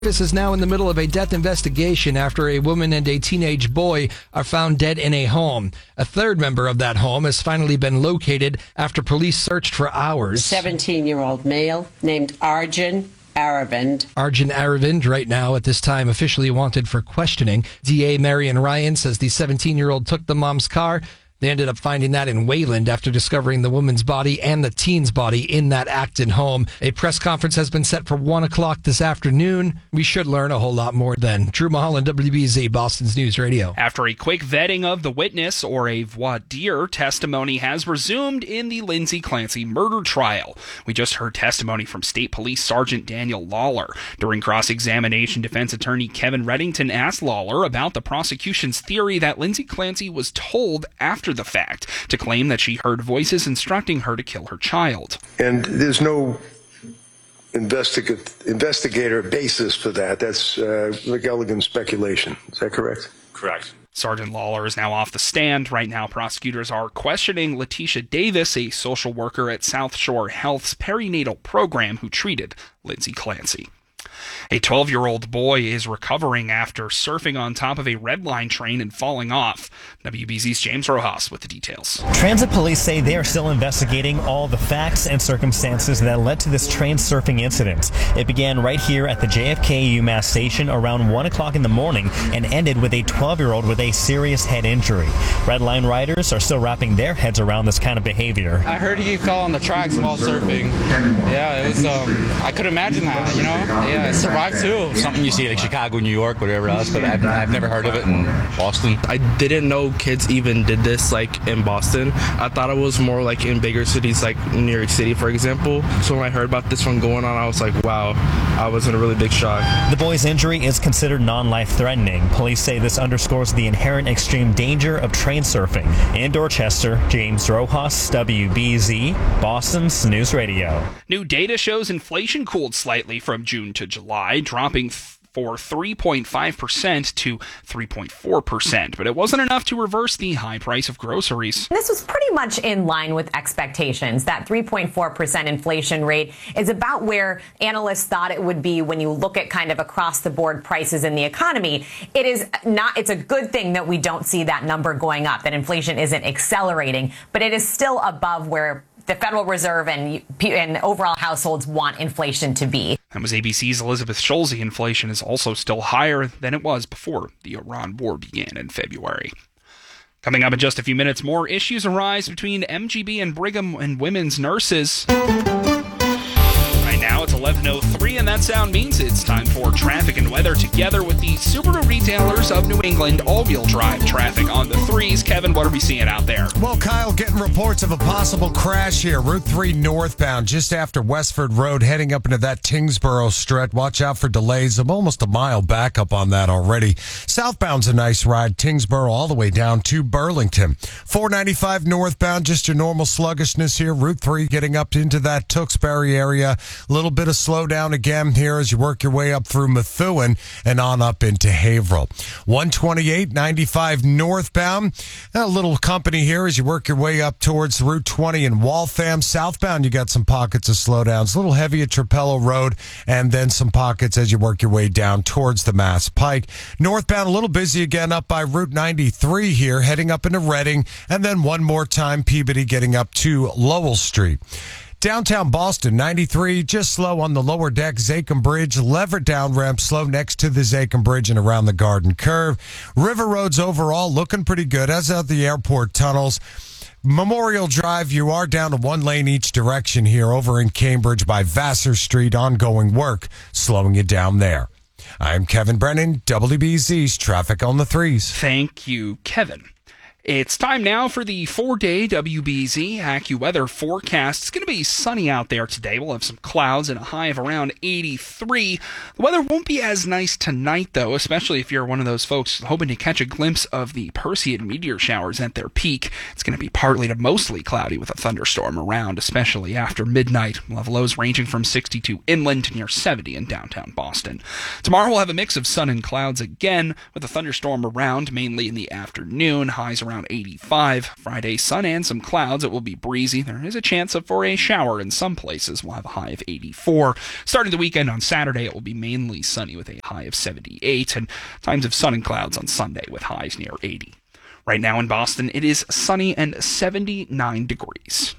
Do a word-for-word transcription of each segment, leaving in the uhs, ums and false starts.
This is now in the middle of a death investigation after a woman and a teenage boy are found dead in a home. A third member of that home has finally been located after police searched for hours. A seventeen-year-old male named Arjun Aravind. Arjun Aravind, right now at this time officially wanted for questioning. D A Marion Ryan says the seventeen-year-old took the mom's car. They ended up finding that in Wayland after discovering the woman's body and the teen's body in that Acton home. A press conference has been set for one o'clock this afternoon. We should learn a whole lot more then. Drew Mulholland, W B Z, Boston's News Radio. After a quick vetting of the witness, or a voir dire, testimony has resumed in the Lindsay Clancy murder trial. We just heard testimony from State Police Sergeant Daniel Lawler. During cross-examination, defense attorney Kevin Reddington asked Lawler about the prosecution's theory that Lindsay Clancy was told after the fact to claim that she heard voices instructing her to kill her child. And there's no investiga- investigator basis for that. That's uh, McElligan speculation. Is that correct? Correct. Sergeant Lawler is now off the stand. Right now, prosecutors are questioning Letitia Davis, a social worker at South Shore Health's perinatal program who treated Lindsay Clancy. A twelve-year-old boy is recovering after surfing on top of a Red Line train and falling off. W B Z's James Rojas with the details. Transit police say they are still investigating all the facts and circumstances that led to this train surfing incident. It began right here at the J F K UMass station around one o'clock in the morning and ended with a twelve-year-old with a serious head injury. Red Line riders are still wrapping their heads around this kind of behavior. I heard he fell on the tracks while surfing. Yeah, it was, um, I could imagine that, you know? Yeah, I survived too. Something you see like Chicago, New York, whatever else, but I've, I've never heard of it in Boston. I didn't know kids even did this like in Boston. I thought it was more like in bigger cities like New York City, for example. So when I heard about this one going on, I was like, wow, I was in a really big shock. The boy's injury is considered non-life-threatening. Police say this underscores the inherent extreme danger of train surfing. In Dorchester, James Rojas, W B Z, Boston's News Radio. New data shows inflation cooled slightly from June to July, dropping for three point five percent to three point four percent, but it wasn't enough to reverse the high price of groceries. This was pretty much in line with expectations. That three point four percent inflation rate is about where analysts thought it would be when you look at kind of across the board prices in the economy. It is not, it's a good thing that we don't see that number going up, that inflation isn't accelerating, but it is still above where the Federal Reserve and, and overall households want inflation to be. That was A B C's Elizabeth Schulze. Inflation is also still higher than it was before the Iran war began in February. Coming up in just a few minutes, more issues arise between M G B and Brigham and women's nurses. Right now it's eleven oh three, and that sound means it's time for traffic and weather together with the Subaru retailers of New England. All-wheel drive traffic on the threes. Kevin, what are we seeing out there? Well, Kyle, getting reports of a possible crash here. Route three northbound, just after Westford Road, heading up into that Tingsboro stretch. Watch out for delays. I'm almost a mile back up on that already. Southbound's a nice ride. Tingsboro all the way down to Burlington. four ninety-five northbound, just your normal sluggishness here. Route three getting up into that Tewksbury area. A little bit of slowdown again here as you work your way up through Methuen and on up into Haverhill. one twenty-eight ninety-five northbound. A little company here as you work your way up towards Route twenty in Waltham. Southbound, you got some pockets of slowdowns. A little heavy at Trapello Road, and then some pockets as you work your way down towards the Mass Pike. Northbound, a little busy again up by Route ninety-three here, heading up into Reading, and then one more time Peabody getting up to Lowell Street. Downtown Boston, ninety-three, just slow on the lower deck, Zachem Bridge, Leverett down ramp, slow next to the Zachem Bridge and around the Garden Curve. River roads overall looking pretty good, as are the airport tunnels. Memorial Drive, you are down to one lane each direction here over in Cambridge by Vassar Street, ongoing work, slowing you down there. I'm Kevin Brennan, W B Z's Traffic on the Threes. Thank you, Kevin. It's time now for the four-day W B Z AccuWeather forecast. It's going to be sunny out there today. We'll have some clouds and a high of around eighty-three. The weather won't be as nice tonight, though, especially if you're one of those folks hoping to catch a glimpse of the Perseid meteor showers at their peak. It's going to be partly to mostly cloudy with a thunderstorm around, especially after midnight. We'll have lows ranging from sixty-two inland to near seventy in downtown Boston. Tomorrow we'll have a mix of sun and clouds again, with a thunderstorm around, mainly in the afternoon. Highs around around eighty-five. Friday, sun and some clouds. It will be breezy. There is a chance of for a shower in some places. We'll have a high of eighty-four. Starting the weekend on Saturday, it will be mainly sunny with a high of seventy-eight, and times of sun and clouds on Sunday with highs near eighty. Right now in Boston, it is sunny and seventy-nine degrees.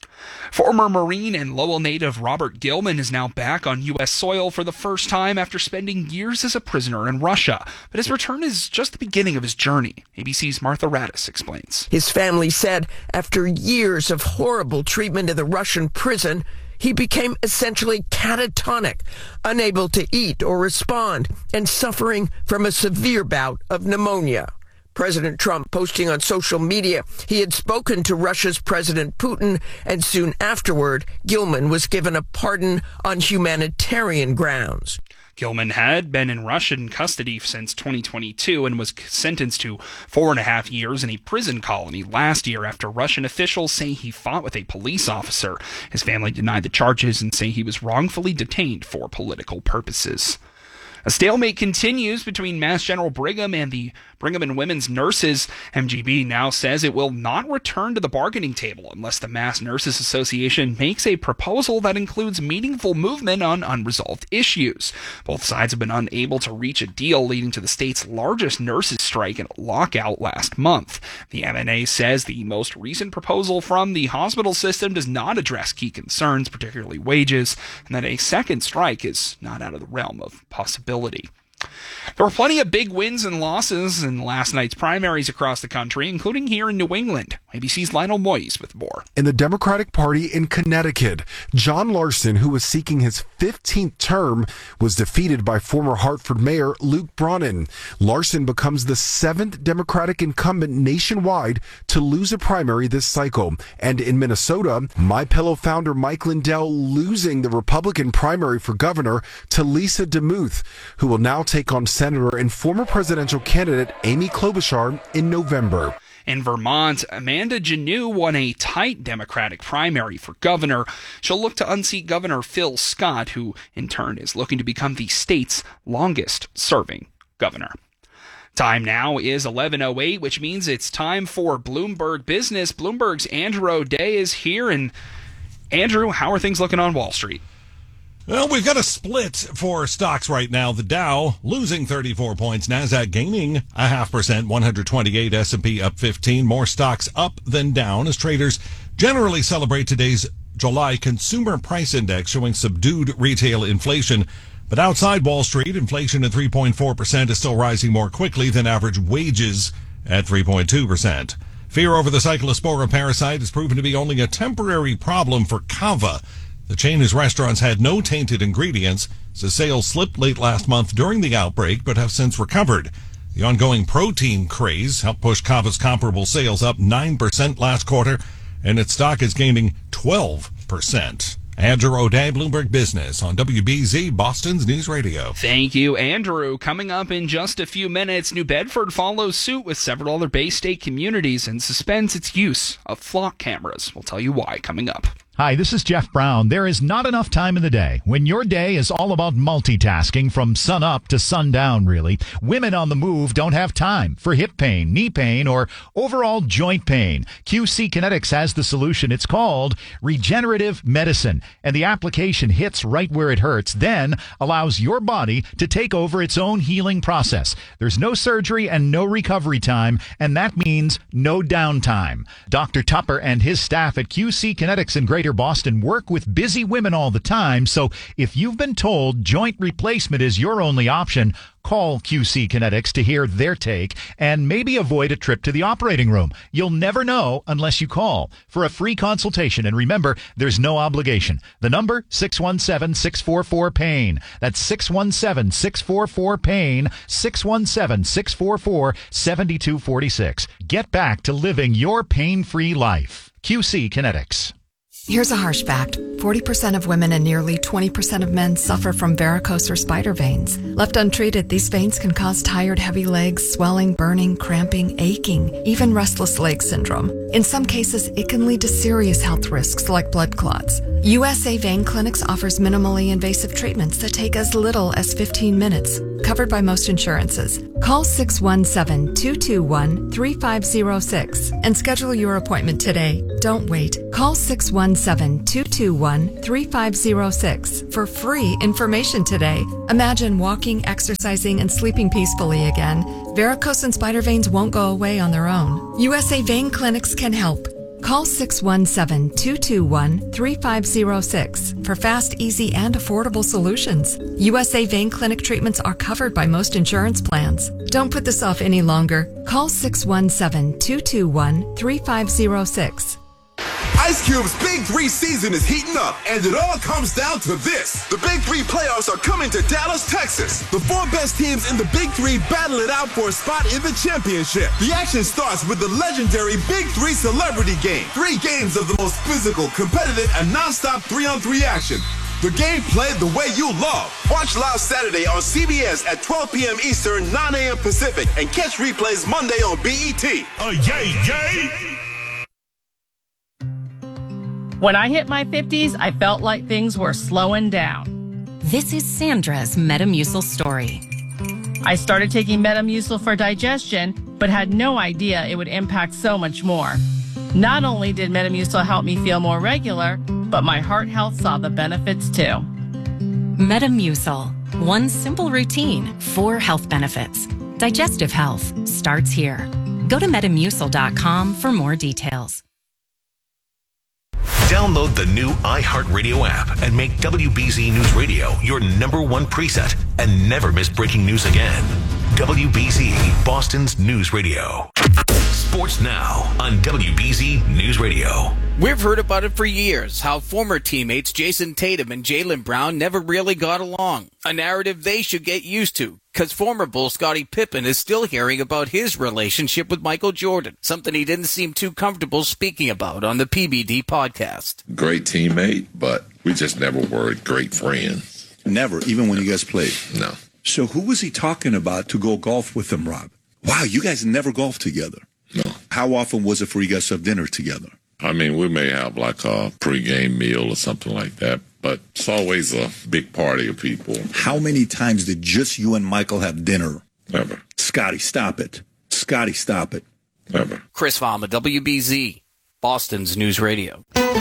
Former Marine and Lowell native Robert Gilman is now back on U S soil for the first time after spending years as a prisoner in Russia. But his return is just the beginning of his journey. A B C's Martha Radis explains. His family said after years of horrible treatment in the Russian prison, he became essentially catatonic, unable to eat or respond, and suffering from a severe bout of pneumonia. President Trump posting on social media he had spoken to Russia's President Putin, and soon afterward, Gilman was given a pardon on humanitarian grounds. Gilman had been in Russian custody since twenty twenty-two and was sentenced to four and a half years in a prison colony last year after Russian officials say he fought with a police officer. His family denied the charges and say he was wrongfully detained for political purposes. A stalemate continues between Mass General Brigham and the Brigham and Women's Nurses. M G B now says it will not return to the bargaining table unless the Mass Nurses Association makes a proposal that includes meaningful movement on unresolved issues. Both sides have been unable to reach a deal, leading to the state's largest nurses strike and lockout last month. The M N A says the most recent proposal from the hospital system does not address key concerns, particularly wages, and that a second strike is not out of the realm of possibility. There were plenty of big wins and losses in last night's primaries across the country, including here in New England. A B C's Lionel Moyes with more. In the Democratic Party in Connecticut, John Larson, who was seeking his fifteenth term, was defeated by former Hartford Mayor Luke Bronin. Larson becomes the seventh Democratic incumbent nationwide to lose a primary this cycle. And in Minnesota, MyPillow founder Mike Lindell losing the Republican primary for governor to Lisa DeMuth, who will now take on Senator and former presidential candidate Amy Klobuchar in November. In Vermont, Amanda Janneau won a tight Democratic primary for governor. She'll look to unseat Governor Phil Scott, who in turn is looking to become the state's longest-serving governor. Time now is eleven oh eight, which means it's time for Bloomberg Business. Bloomberg's Andrew O'Day is here. And Andrew, how are things looking on Wall Street? Well, we've got a split for stocks right now. The Dow losing thirty-four points, NASDAQ gaining a half percent, one hundred twenty-eight, S and P up fifteen. More stocks up than down as traders generally celebrate today's July Consumer Price Index showing subdued retail inflation. But outside Wall Street, inflation at three point four percent is still rising more quickly than average wages at three point two percent. Fear over the Cyclospora parasite has proven to be only a temporary problem for Cava. The chain whose restaurants had no tainted ingredients says sales slipped late last month during the outbreak but have since recovered. The ongoing protein craze helped push Cava's comparable sales up nine percent last quarter, and its stock is gaining twelve percent. Andrew O'Day, Bloomberg Business on W B Z, Boston's News Radio. Thank you, Andrew. Coming up in just a few minutes, New Bedford follows suit with several other Bay State communities and suspends its use of flock cameras. We'll tell you why coming up. Hi, this is Jeff Brown. There is not enough time in the day when your day is all about multitasking from sun up to sundown, really. Women on the move don't have time for hip pain, knee pain, or overall joint pain. Q C Kinetics has the solution. It's called regenerative medicine, and the application hits right where it hurts, then allows your body to take over its own healing process. There's no surgery and no recovery time, and that means no downtime. Doctor Tupper and his staff at Q C Kinetics in Greater Boston work with busy women all the time, so if you've been told joint replacement is your only option, call Q C Kinetics to hear their take and maybe avoid a trip to the operating room. You'll never know unless you call for a free consultation. And remember, there's no obligation. The number, six one seven, six four four, PAIN. That's six one seven, six four four, PAIN, six one seven, six four four, seven two four six. Get back to living your pain-free life. Q C Kinetics. Here's a harsh fact. forty percent of women and nearly twenty percent of men suffer from varicose or spider veins. Left untreated, these veins can cause tired, heavy legs, swelling, burning, cramping, aching, even restless leg syndrome. In some cases, it can lead to serious health risks like blood clots. U S A Vein Clinics offers minimally invasive treatments that take as little as fifteen minutes. covered by most insurances. Call six one seven, two two one, three five zero six and schedule your appointment today. Don't wait. Call six one seven, two two one, three five zero six for free information today. Imagine walking, exercising, and sleeping peacefully again. Varicose and spider veins won't go away on their own. U S A Vein Clinics can help. Call six one seven, two two one, three five zero six for fast, easy, and affordable solutions. U S A Vein Clinic treatments are covered by most insurance plans. Don't put this off any longer. Call six one seven, two two one, three five zero six. Ice Cube's Big Three season is heating up, and it all comes down to this. The Big Three playoffs are coming to Dallas, Texas. The four best teams in the Big Three battle it out for a spot in the championship. The action starts with the legendary Big Three Celebrity Game. Three games of the most physical, competitive, and non-stop three-on-three action. The game played the way you love. Watch live Saturday on C B S at twelve p.m. Eastern, nine a.m. Pacific, and catch replays Monday on B E T. Oh, yay, yay! When I hit my fifties, I felt like things were slowing down. This is Sandra's Metamucil story. I started taking Metamucil for digestion, but had no idea it would impact so much more. Not only did Metamucil help me feel more regular, but my heart health saw the benefits too. Metamucil. One simple routine, four health benefits. Digestive health starts here. Go to metamucil dot com for more details. Download the new iHeartRadio app and make W B Z News Radio your number one preset and never miss breaking news again. W B Z, Boston's news radio. Sports now on W B Z News Radio. We've heard about it for years, how former teammates Jason Tatum and Jaylen Brown never really got along. A narrative they should get used to, because former Bull Scottie Pippen is still hearing about his relationship with Michael Jordan, something he didn't seem too comfortable speaking about on the P B D podcast. Great teammate, but we just never were great friends. Never, even when you guys played? No. So who was he talking about to go golf with him, Rob? Wow, you guys never golfed together. No. How often was it for you guys to have dinner together? I mean, we may have like a pregame meal or something like that, but it's always a big party of people. How many times did just you and Michael have dinner? Never. Scotty, stop it. Scotty, stop it. Never. Chris Valma, W B Z, Boston's News Radio.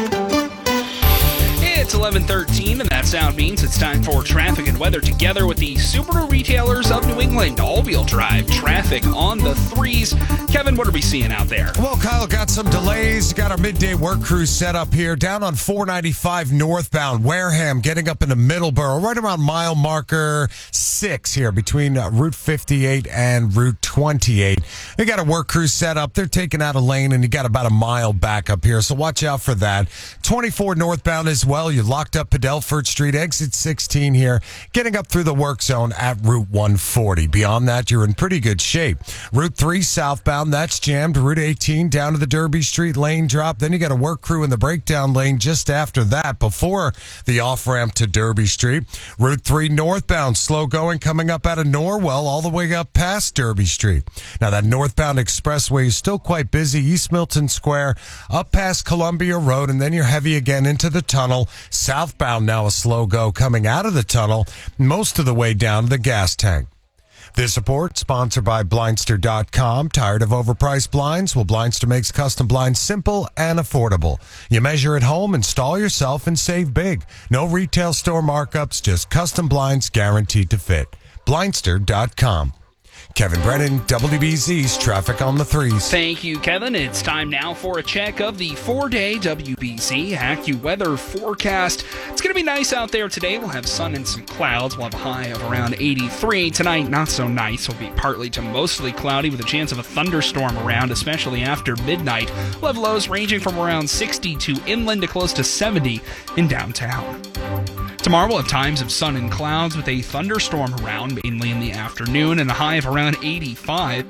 It's eleven thirteen, and that sound means it's time for traffic and weather together with the Subaru retailers of New England. All-wheel drive traffic on the threes. Kevin, what are we seeing out there? Well, Kyle, got some delays. Got our midday work crew set up here down on four ninety-five northbound Wareham, getting up into Middleborough, right around mile marker six here between uh, Route fifty-eight and Route twenty-eight. They got a work crew set up. They're taking out a lane, and you got about a mile back up here, so watch out for that. twenty-four northbound as well. You locked up Padelford Street, exit sixteen here, getting up through the work zone at Route one forty. Beyond that, you're in pretty good shape. Route three southbound, that's jammed. Route eighteen down to the Derby Street lane drop. Then you got a work crew in the breakdown lane just after that, before the off-ramp to Derby Street. Route three northbound, slow going, coming up out of Norwell all the way up past Derby Street. Now, that northbound expressway is still quite busy. East Milton Square, up past Columbia Road, and then you're heavy again into the tunnel. Southbound now a slow go coming out of the tunnel, most of the way down to the gas tank. This report sponsored by Blindster dot com. Tired of overpriced blinds? Well, Blindster makes custom blinds simple and affordable. You measure at home, install yourself, and save big. No retail store markups, just custom blinds guaranteed to fit. Blindster dot com. Kevin Brennan, W B Z's Traffic on the Threes. Thank you, Kevin. It's time now for a check of the four-day W B Z AccuWeather forecast. It's going to be nice out there today. We'll have sun and some clouds. We'll have a high of around eighty-three. Tonight, not so nice. It'll be partly to mostly cloudy with a chance of a thunderstorm around, especially after midnight. We'll have lows ranging from around sixty-two inland to close to seventy in downtown. Tomorrow we'll have times of sun and clouds with a thunderstorm around, mainly in the afternoon, and a high of around eighty-five.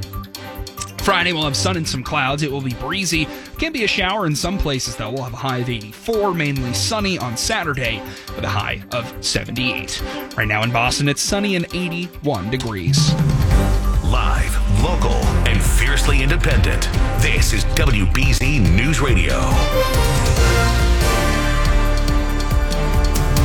Friday we'll have sun and some clouds. It will be breezy. Can be a shower in some places, though. We'll have a high of eighty-four, mainly sunny on Saturday with a high of seventy-eight. Right now in Boston, it's sunny and eighty-one degrees. Live, local, and fiercely independent. This is W B Z News Radio.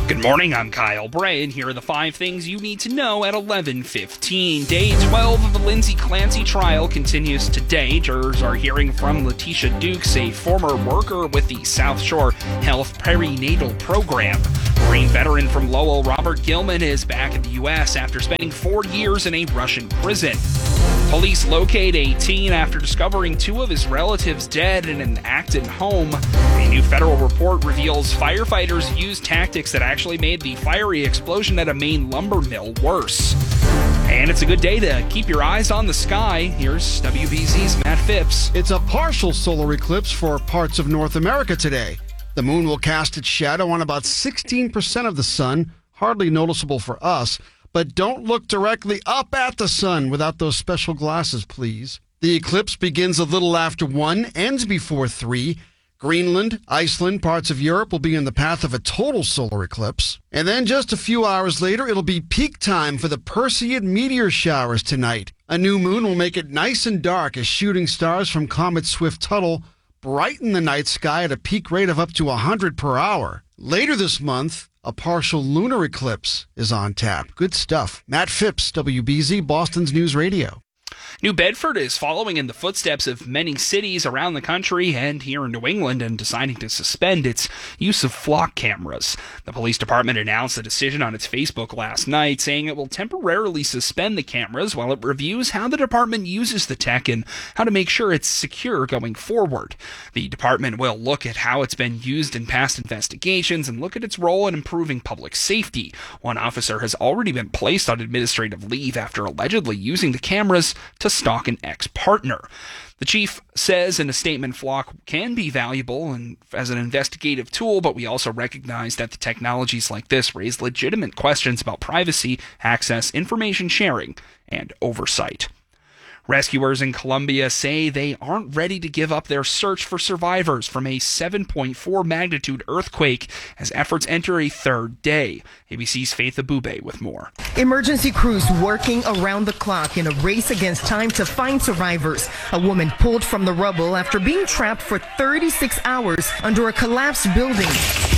Good morning, I'm Kyle Bray, and here are the five things you need to know at eleven fifteen. Day twelve of the Lindsay Clancy trial continues today. Jurors are hearing from Letitia Dukes, a former worker with the South Shore Health Perinatal Program. Marine veteran from Lowell, Robert Gilman, is back in the U S after spending four years in a Russian prison. Police locate a teen after discovering two of his relatives dead in an Acton home. A new federal report reveals firefighters used tactics that actually made the fiery explosion at a Maine lumber mill worse. And it's a good day to keep your eyes on the sky. Here's W B Z's Matt Phipps. It's a partial solar eclipse for parts of North America today. The moon will cast its shadow on about sixteen percent of the sun, hardly noticeable for us. But don't look directly up at the sun without those special glasses, please. The eclipse begins a little after one, ends before three. Greenland, Iceland, parts of Europe will be in the path of a total solar eclipse. And then just a few hours later, it'll be peak time for the Perseid meteor showers tonight. A new moon will make it nice and dark as shooting stars from Comet Swift-Tuttle brighten the night sky at a peak rate of up to one hundred per hour. Later this month, a partial lunar eclipse is on tap. Good stuff. Matt Phipps, W B Z, Boston's News Radio. New Bedford is following in the footsteps of many cities around the country and here in New England and deciding to suspend its use of flock cameras. The police department announced a decision on its Facebook last night, saying it will temporarily suspend the cameras while it reviews how the department uses the tech and how to make sure it's secure going forward. The department will look at how it's been used in past investigations and look at its role in improving public safety. One officer has already been placed on administrative leave after allegedly using the cameras to stalk an ex-partner. The chief says in a statement flock can be valuable and as an investigative tool, but we also recognize that the technologies like this raise legitimate questions about privacy, access, information sharing, and oversight. Rescuers in Colombia say they aren't ready to give up their search for survivors from a seven point four magnitude earthquake as efforts enter a third day. A B C's Faith Abube with more. Emergency crews working around the clock in a race against time to find survivors. A woman pulled from the rubble after being trapped for thirty-six hours under a collapsed building.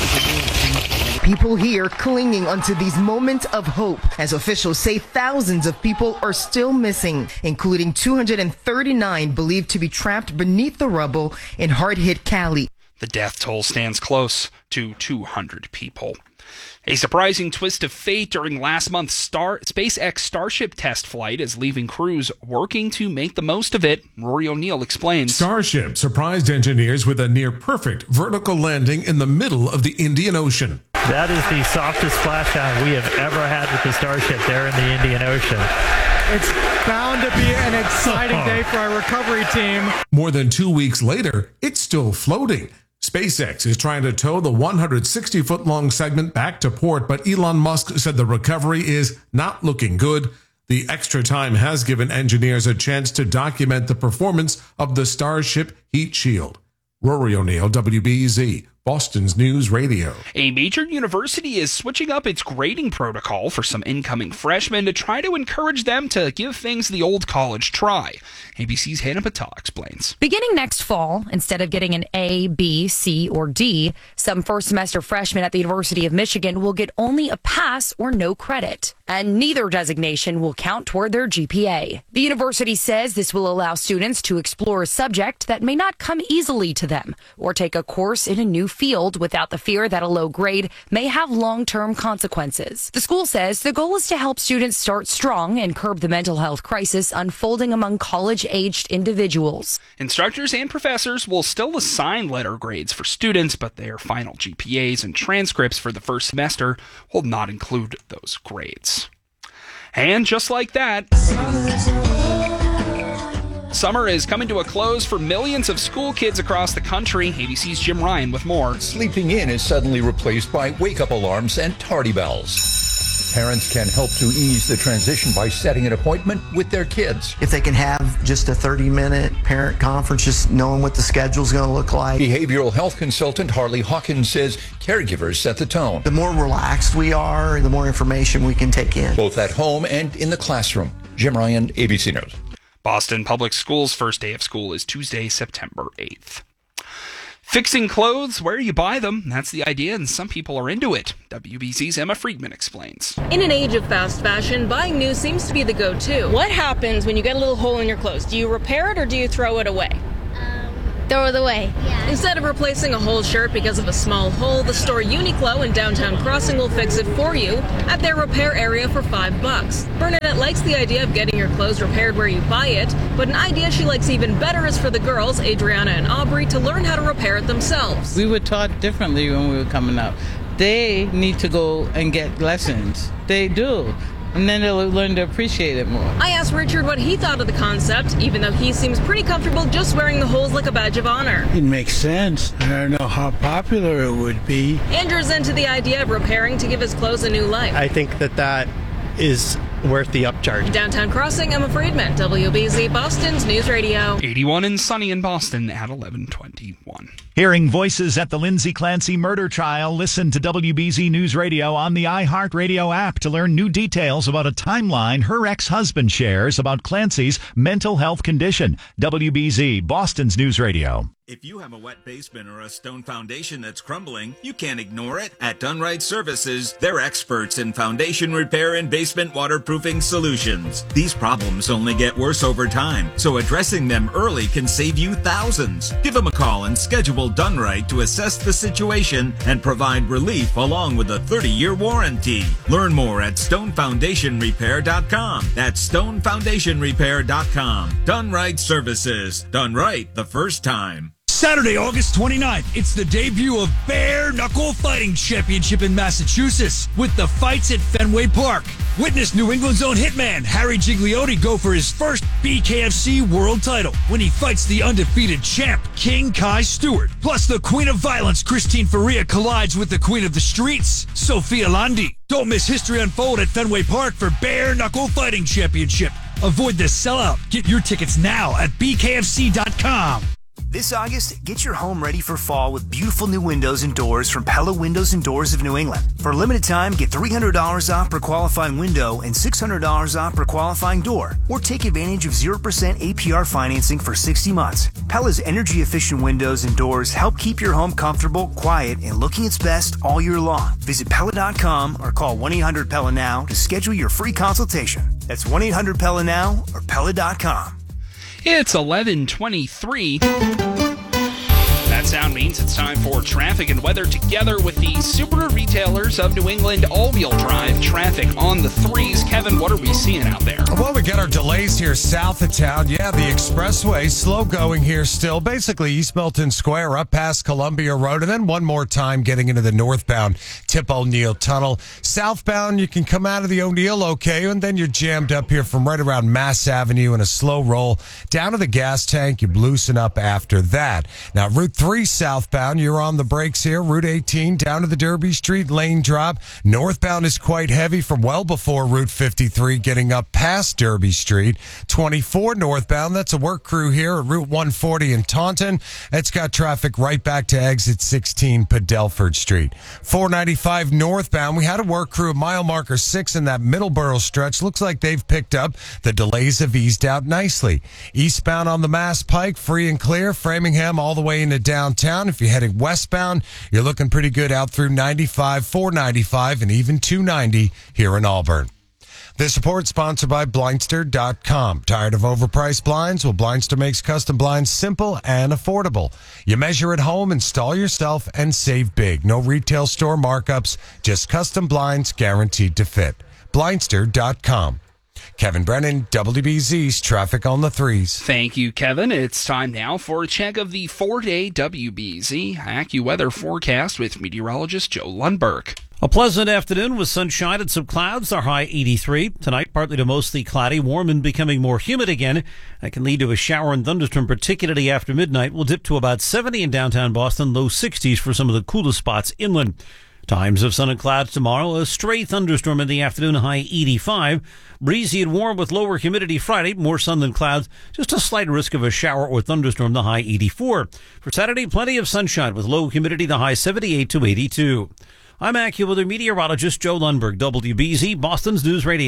People here clinging onto these moments of hope as officials say thousands of people are still missing, including two hundred thirty-nine believed to be trapped beneath the rubble in hard-hit Cali. The death toll stands close to two hundred people. A surprising twist of fate during last month's Star SpaceX Starship test flight is leaving crews working to make the most of it. Rory O'Neill explains. Starship surprised engineers with a near-perfect vertical landing in the middle of the Indian Ocean. That is the softest splashdown we have ever had with the Starship there in the Indian Ocean. It's bound to be an exciting day for our recovery team. More than two weeks later, it's still floating. SpaceX is trying to tow the one hundred sixty foot long segment back to port, but Elon Musk said the recovery is not looking good. The extra time has given engineers a chance to document the performance of the Starship heat shield. Rory O'Neill, W B Z, Boston's News Radio. A major university is switching up its grading protocol for some incoming freshmen to try to encourage them to give things the old college try. A B C's Hannah Patel explains. Beginning next fall, instead of getting an A, B, C, or D, some first-semester freshmen at the University of Michigan will get only a pass or no credit, and neither designation will count toward their G P A. The university says this will allow students to explore a subject that may not come easily to them, or take a course in a new field without the fear that a low grade may have long-term consequences. The school says the goal is to help students start strong and curb the mental health crisis unfolding among college-aged individuals. Instructors and professors will still assign letter grades for students, but their final G P As and transcripts for the first semester will not include those grades. And just like that, summer is coming to a close for millions of school kids across the country. A B C's Jim Ryan with more. Sleeping in is suddenly replaced by wake-up alarms and tardy bells. Parents can help to ease the transition by setting an appointment with their kids. If they can have just a thirty-minute parent conference, just knowing what the schedule's going to look like. Behavioral health consultant Harley Hawkins says caregivers set the tone. The more relaxed we are, the more information we can take in. Both at home and in the classroom. Jim Ryan, A B C News. Boston Public Schools' first day of school is Tuesday, September eighth. Fixing clothes where you buy them, that's the idea, and some people are into it. W B C's Emma Friedman explains. In an age of fast fashion, buying new seems to be the go-to. What happens when you get a little hole in your clothes? Do you repair it or do you throw it away? Throw it away. Yeah. Instead of replacing a whole shirt because of a small hole, the store Uniqlo in downtown Crossing will fix it for you at their repair area for five bucks. Bernadette likes the idea of getting your clothes repaired where you buy it, but an idea she likes even better is for the girls, Adriana and Aubrey, to learn how to repair it themselves. We were taught differently when we were coming up. They need to go and get lessons. They do. And then they'll learn to appreciate it more. I asked Richard what he thought of the concept, even though he seems pretty comfortable just wearing the holes like a badge of honor. It makes sense. I don't know how popular it would be. Andrew's into the idea of repairing to give his clothes a new life. I think that that is worth the upcharge. Downtown Crossing, Emma Friedman, W B Z Boston's News Radio. eighty-one and sunny in Boston at eleven twenty-one. Hearing voices at the Lindsay Clancy murder trial, listen to W B Z News Radio on the iHeartRadio app to learn new details about a timeline her ex-husband shares about Clancy's mental health condition. W B Z, Boston's News Radio. If you have a wet basement or a stone foundation that's crumbling, you can't ignore it. At Dunright Services, they're experts in foundation repair and basement waterproofing solutions. These problems only get worse over time, so addressing them early can save you thousands. Give them a call and schedule Dunright to assess the situation and provide relief along with a thirty-year warranty. Learn more at stone foundation repair dot com. That's stone foundation repair dot com. Dunright Services. Done right the first time. Saturday, August twenty-ninth, it's the debut of Bare Knuckle Fighting Championship in Massachusetts with the fights at Fenway Park. Witness New England's own hitman Harry Gigliotti go for his first B K F C world title when he fights the undefeated champ King Kai Stewart. Plus, the Queen of Violence Christine Faria collides with the Queen of the Streets Sophia Landi. Don't miss history unfold at Fenway Park for Bare Knuckle Fighting Championship. Avoid the sellout. Get your tickets now at B K F C dot com. This August, get your home ready for fall with beautiful new windows and doors from Pella Windows and Doors of New England. For a limited time, get three hundred dollars off per qualifying window and six hundred dollars off per qualifying door. Or take advantage of zero percent A P R financing for sixty months. Pella's energy-efficient windows and doors help keep your home comfortable, quiet, and looking its best all year long. Visit Pella dot com or call one eight hundred Pella now to schedule your free consultation. That's one eight hundred Pella now or Pella dot com. It's eleven twenty-three. That sound means it's time for traffic and weather together with the Subaru retailers of New England. All-wheel drive traffic on the threes. Kevin, what are we seeing out there? Well, we got our delays here south of town. Yeah, the expressway slow going here still. Basically, East Milton Square up past Columbia Road, and then one more time getting into the northbound Tip O'Neill Tunnel. Southbound, you can come out of the O'Neill okay, and then you're jammed up here from right around Mass Avenue in a slow roll down to the gas tank. You loosen up after that. Now, Route three southbound, you're on the brakes here. Route eighteen down to the Derby Street lane drop. Northbound is quite heavy from well before Route fifty-three getting up past Derby Street. twenty-four northbound, that's a work crew here at Route one forty in Taunton. It's got traffic right back to exit sixteen Padelford Street. four ninety-five northbound, we had a work crew at mile marker six in that Middleborough stretch. Looks like they've picked up. The delays have eased out nicely. Eastbound on the Mass Pike, free and clear. Framingham all the way into downtown. If you're heading westbound, you're looking pretty good out through ninety-five, four ninety-five, and even two ninety here in Auburn. This report sponsored by Blindster dot com. Tired of overpriced blinds? Well, Blindster makes custom blinds simple and affordable. You measure at home, install yourself, and save big. No retail store markups, just custom blinds guaranteed to fit. Blindster dot com. Kevin Brennan, W B Z's Traffic on the Threes. Thank you, Kevin. It's time now for a check of the four-day W B Z AccuWeather forecast with meteorologist Joe Lundberg. A pleasant afternoon with sunshine and some clouds. Our high eighty-three. Tonight, partly to mostly cloudy, warm and becoming more humid again. That can lead to a shower and thunderstorm, particularly after midnight. We'll dip to about seventy in downtown Boston, low sixties for some of the coolest spots inland. Times of sun and clouds tomorrow. A stray thunderstorm in the afternoon, high eighty-five. Breezy and warm with lower humidity Friday. More sun than clouds. Just a slight risk of a shower or thunderstorm, the high eighty-four. For Saturday, plenty of sunshine with low humidity, the high seventy-eight to eighty-two. I'm AccuWeather meteorologist Joe Lundberg, W B Z, Boston's News Radio.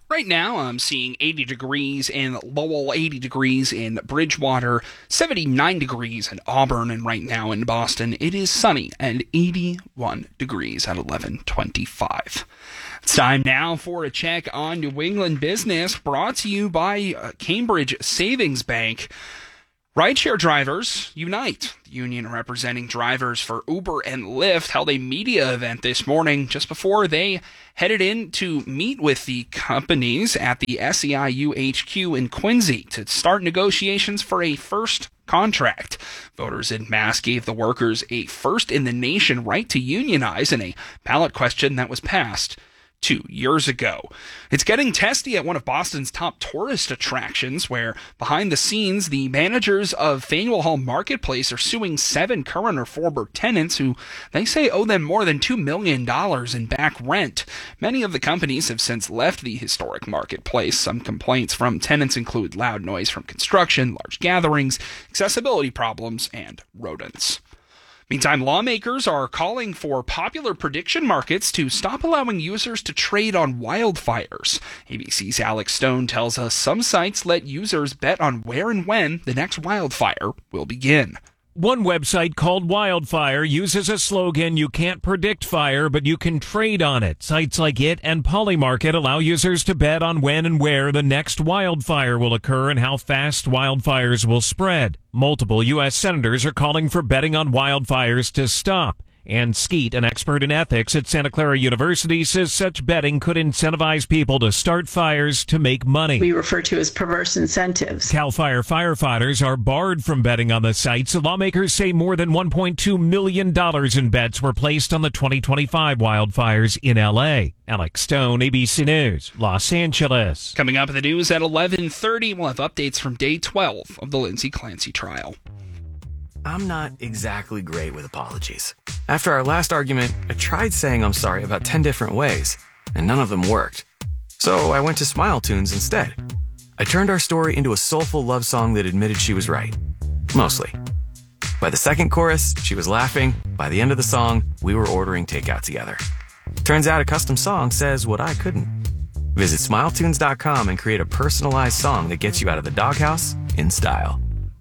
Right now, I'm seeing eighty degrees in Lowell, eighty degrees in Bridgewater, seventy-nine degrees in Auburn, and right now in Boston, it is sunny and eighty-one degrees at eleven twenty-five. It's time now for a check on New England business, brought to you by Cambridge Savings Bank. Rideshare drivers unite. The union representing drivers for Uber and Lyft held a media event this morning just before they headed in to meet with the companies at the S E I U H Q in Quincy to start negotiations for a first contract. Voters en masse gave the workers a first-in-the-nation right to unionize in a ballot question that was passed two years ago. It's getting testy at one of Boston's top tourist attractions, where behind the scenes, the managers of Faneuil Hall Marketplace are suing seven current or former tenants who they say owe them more than two million dollars in back rent. Many of the companies have since left the historic marketplace. Some complaints from tenants include loud noise from construction, large gatherings, accessibility problems, and rodents. Meantime, lawmakers are calling for popular prediction markets to stop allowing users to trade on wildfires. A B C's Alex Stone tells us some sites let users bet on where and when the next wildfire will begin. One website called Wildfire uses a slogan, "You can't predict fire, but you can trade on it." Sites like it and Polymarket allow users to bet on when and where the next wildfire will occur and how fast wildfires will spread. Multiple U S senators are calling for betting on wildfires to stop. Ann Skeet, an expert in ethics at Santa Clara University, says such betting could incentivize people to start fires to make money. We refer to as perverse incentives. CAL FIRE firefighters are barred from betting on the sites. Lawmakers say more than one point two million dollars in bets were placed on the twenty twenty-five wildfires in L A. Alex Stone, A B C News, Los Angeles. Coming up in the news at eleven thirty, we'll have updates from day twelve of the Lindsay Clancy trial. I'm not exactly great with apologies. After our last argument, I tried saying I'm sorry about ten different ways, and none of them worked. So I went to Smile Tunes instead. I turned our story into a soulful love song that admitted she was right. Mostly. By the second chorus, she was laughing. By the end of the song, we were ordering takeout together. Turns out a custom song says what I couldn't. Visit smile tunes dot com and create a personalized song that gets you out of the doghouse in style.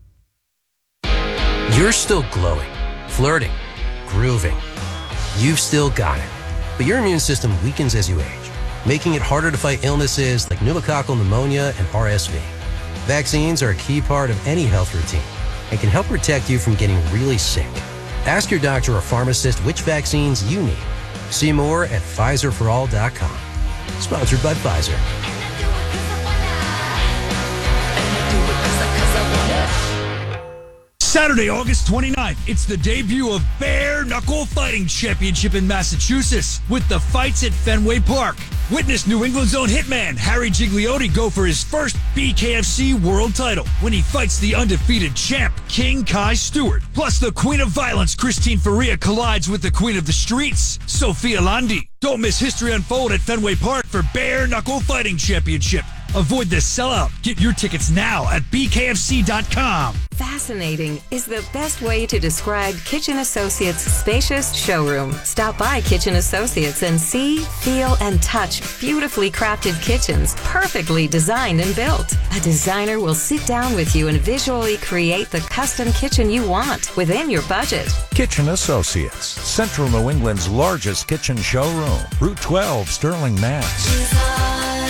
You're still glowing, flirting, grooving. You've still got it. But your immune system weakens as you age, making it harder to fight illnesses like pneumococcal pneumonia and R S V. Vaccines are a key part of any health routine and can help protect you from getting really sick. Ask your doctor or pharmacist which vaccines you need. See more at Pfizer for all dot com. Sponsored by Pfizer. Saturday, August twenty-ninth, it's the debut of Bare Knuckle Fighting Championship in Massachusetts with the fights at Fenway Park. Witness New England's own hitman Harry Gigliotti go for his first B K F C world title when he fights the undefeated champ King Kai Stewart. Plus, the Queen of Violence Christine Faria collides with the Queen of the Streets, Sophia Landi. Don't miss history unfold at Fenway Park for Bare Knuckle Fighting Championship. Avoid the sellout. Get your tickets now at b k f c dot com. Fascinating is the best way to describe Kitchen Associates' spacious showroom. Stop by Kitchen Associates and see, feel, and touch beautifully crafted kitchens, perfectly designed and built. A designer will sit down with you and visually create the custom kitchen you want within your budget. Kitchen Associates, Central New England's largest kitchen showroom. Route twelve, Sterling, Mass.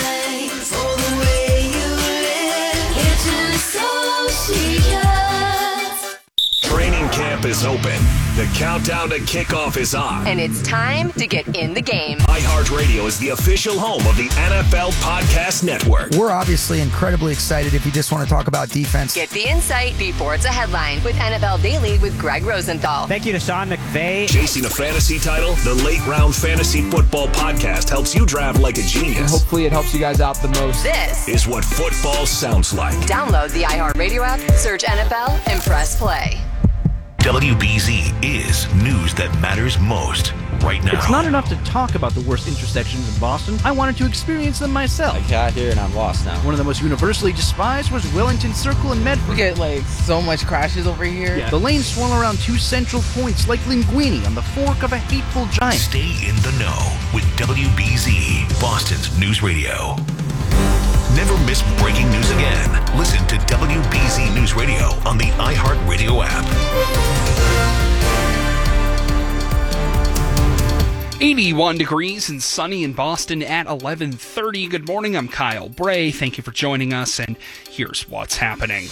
Training camp is open. The countdown to kickoff is on. And it's time to get in the game. iHeartRadio is the official home of the N F L Podcast Network. We're obviously incredibly excited if you just want to talk about defense. Get the insight before it's a headline with N F L Daily with Greg Rosenthal. Thank you to Sean McVay. Chasing a fantasy title, the Late Round Fantasy Football Podcast helps you draft like a genius. And hopefully it helps you guys out the most. This is what football sounds like. Download the iHeartRadio app, search N F L, and press play. W B Z is news that matters most right now. It's not enough to talk about the worst intersections in Boston. I wanted to experience them myself. I got here and I'm lost now. One of the most universally despised was Wellington Circle in Medford. We get like so much crashes over here. Yeah. The lanes swirl around two central points like Linguini on the fork of a hateful giant. Stay in the know with W B Z, Boston's news radio. miss breaking news again. Listen to W B Z News Radio on the iHeartRadio app. eighty-one degrees and sunny in Boston at eleven thirty. Good morning, I'm Kyle Bray. Thank you for joining us, and here's what's happening.